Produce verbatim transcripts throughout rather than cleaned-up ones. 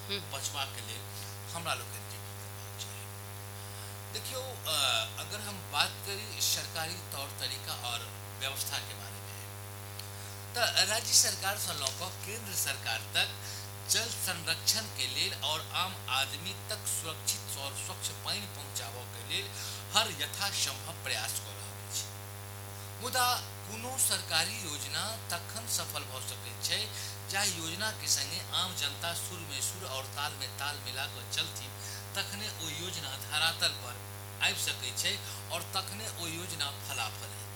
हम्म, बचवा के लिए हमरा लोग के की करबाक चाही। देखियो, अ, अगर हम बात करी सरकारी तौर तरीका और व्यवस्था के बारे में, तो राज्य सरकार से लौक केंद्र सरकार तक जल संरक्षण के लिए और आम आदमी तक सुरक्षित और स्वच्छ पानी पहुंचाबो के लिए हर यथासंभव प्रयास कर रहल छै। मुदा कोनो सरकारी योजना तखन सफल भ सकैत छै जाहि योजना के संगे आम जनता सुर में सुर और ताल में ताल मिला कर चलथिन, तखने ओ योजना धरातल पर आबि सकैत छै और तखने ओ योजना फलाफल हेतै।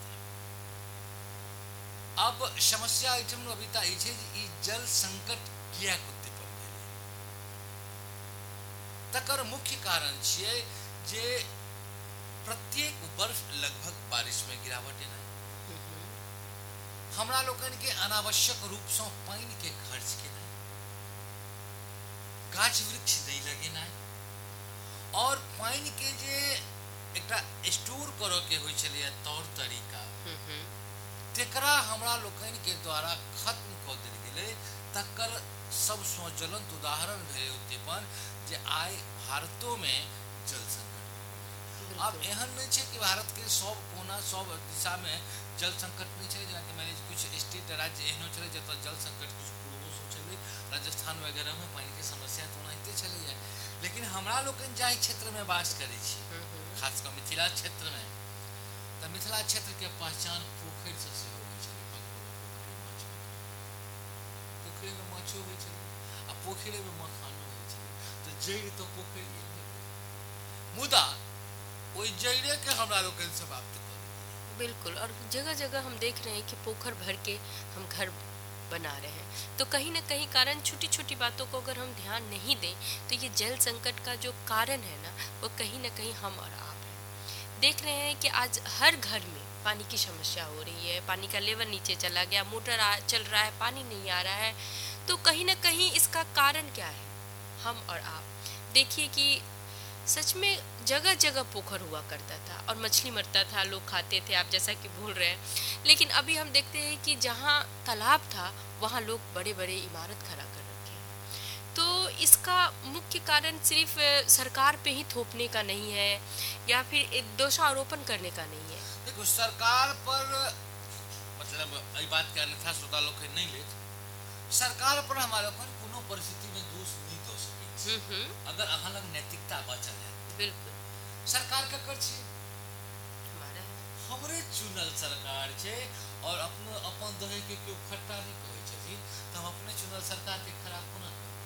अब समस्या एहिठाम अभिता ई छै जे ई जल संकट किया उत्पन्न भेलै। तकर मुख्य कारण छियै जे प्रत्येक वर्ष लगभग बारिश में गिरावट एनाइ, हम्म, हमरा लोकन के अनावश्यक रूप से पानी के खर्च केनाइ, गाछ वृक्ष नहीं लगेनाइ, और पानी के जे एकटा स्टोर करऽ के होइ छलै तौर तरीका, हम्म, तेकरा हमरा लोकन के द्वारा खत्म कऽ देल गेलै। तकर सबसँ ज्वलंत उदाहरण भेलै उत्पन्न जे आइ भारतो में जल संकट। अब बिल्कुल। एहन नहीं छै कि भारत के सब कोना सब दिशा में जल संकट नहीं छै, जेना कि मैंने कुछ स्टेट राज्य एहनो छलै जतऽ जल संकट कुछ पूर्वो से छलै, राजस्थान वगैरह में पानी के समस्या तो ओनाहिते छलैया। लेकिन हमरा लोकन जाहि क्षेत्र में वास करै छी, हम्म, खास कर मिथिला क्षेत्र में, तऽ मिथिला क्षेत्र के पहचान पोखरि से सेहो होइ छलै। पोखरि में माछो होइ छलै आ पोखरि में मखानो होइ छलै, तऽ जड़ि तऽ पोखरि भेलै, मुदा ओहि जड़े के हमरा लोकन समाप्त कर दियै। बिल्कुल। और जगह जगह हम देख रहे हैं कि पोखर भर के हम घर बना रहे हैं, तो कहीं ना कहीं कारण छोटी छोटी बातों को अगर हम ध्यान नहीं दें तो ये जल संकट का जो कारण है ना, वो कहीं ना कहीं हम और आप हैं। देख रहे हैं कि आज हर घर में पानी की समस्या हो रही है, पानी का लेवल नीचे चला गया, मोटर आ, चल रहा है, पानी नहीं आ रहा है। तो कहीं ना कहीं इसका कारण क्या है? हम और आप देखिए कि सच में जगह जगह पोखर हुआ करता था और मछली मरता था, लोग खाते थे, आप जैसा कि भूल रहे हैं। लेकिन अभी हम देखते हैं कि जहाँ तालाब था वहाँ लोग बड़े बड़े इमारत खड़ा कर रखे हैं। तो इसका मुख्य कारण सिर्फ अ, सरकार पे ही थोपने का नहीं है या फिर एक दोषारोपण करने का नहीं है। देखो, सरकार पर मतलब एहि बात के अन्यथा श्रोता लोग के नहीं लेत, सरकार पर हमारा लोगन कोनो परिस्थिति में दोष नहीं दो सकै छी, हम्म, हम्म, अगर अहाँ लग नैतिकता बचल है। बिल्कुल। सरकार का कर छै, हमारा है। हमरे चुनल सरकार छै, और अपनो अपन दहे के केओ खट्टा नहीं कहै छथिन, तऽ हम अपने चुनल सरकार के खराब कोना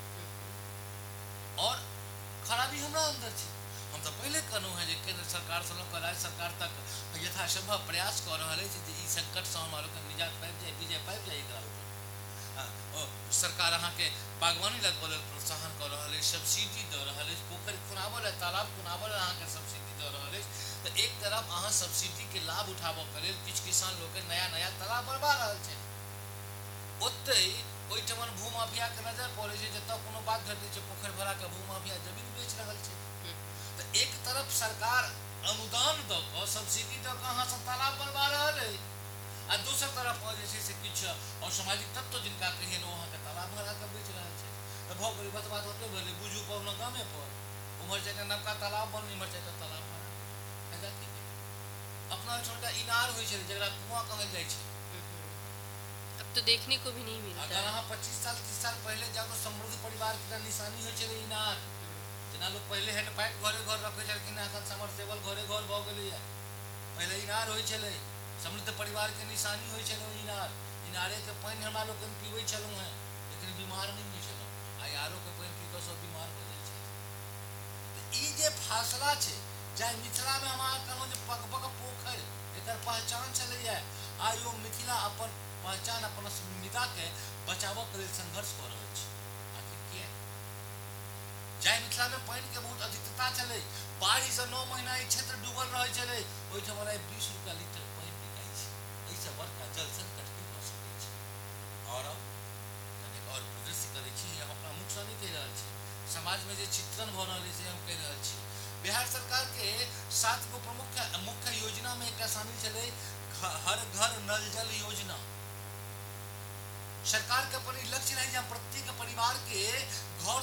करब? और खराबी हमरा अंदर छै। हम तो पहले कहलहुँ हैं जे केंद्र सरकार से लऽ कऽ राज्य सरकार तक यथासंभव प्रयास कऽ रहल अछि जे ई संकट से हमरा लोकन निजात पाबि जाय, विजय पाबि जाय एकरा ऊपर। हाँ, ओ, सरकार अहाँ के बागवानी लगबऽ लेल प्रोत्साहन कर रहल अछि, सब्सिडी दऽ रहल अछि, पोखरि खुनाबऽ लेल, तालाब खुनाबऽ लेल अहाँ के सब्सिडी दऽ रहल अछि। तऽ एक तरफ अहाँ सब्सिडी के लाभ उठाबऽ के लेल किछु किसान लोग के नया नया तालाब बनबा रहल छै, ओतहि ओहिठमन भू माफिया के नजर पड़ै छै, जतऽ कोनो बात घटै छै पोखरि भरा के भू माफिया जमीन बेच रहल छै। तऽ एक तरफ सरकार अनुदान दऽ कऽ, सब्सिडी दऽ कऽ अहाँ सब तालाब बनबा रहल अछि, आ दोसर तरफ जे छै से किछु असामाजिक तत्व जिनका कहियन ओ अहाँ के तालाब भरा के बेच रहल छै। तऽ भऽ गेलै, बात बात ओतबे भेलै, बुझू पहुना गामे पर उम्हर जाके नवका तालाब बनल, इम्हर जाके तालाब भरा, फायदा की भेलै? अपना छोटा इनार होइ छै जकरा कुआं कहल जाइ छै। अब तो देखने को भी नहीं मिलता अगर है। अहाँ पच्चीस साल तीस साल पहले जाओ तो समृद्ध परिवार के निशानी होइ छलै इनार। जेना लोग पहले हैंडपाइप घरे घर रखे छलखिन, आजकल समरसेबल घरे घर भऽ गेलैया। पहले इनार होइ छलै, समृद्ध परिवार के निशानी होइ छलै इनार। इनारे के पानि हमरा लोग पीबै छलहुँ हैं, लेकिन बीमार नहीं होइ छलहुँ। आइ आरो के पानि पी कऽ सब बीमार भऽ जाइ छै। तऽ ई जे फासला छै, जाहि मिथिला में हम अहाँ कहलहुँ जे पग पग पोखरि एकर पहचान छलैया, आइ ओ मिथिला अपन पहचान, अपन अस्मिता के बचाबऽ के लेल संघर्ष कऽ रहल छै। आखिर किया? जाहि मिथिला में पानि के बहुत अधिकता छलै, बाढ़ि से नौ महीना ई क्षेत्र डूबल रहै छलै, ओहिठाम बीस रुपया लीटर पानि बिकाइ छै। एहिसँ बड़का जल संकट की भऽ सकै छै? और कनिक और प्रदर्शित करै छी, हम अपना मुख से नहीं कहि रहल छी, समाज में जे चित्रण भऽ रहल छै से हम कहि रहल छी। बिहार सरकार के सात गो प्रमुख मुख्य योजना में एकटा शामिल छलै हर घर नल जल योजना। सरकार के अपन लक्ष्य रहे जे हम प्रत्येक परिवार के घर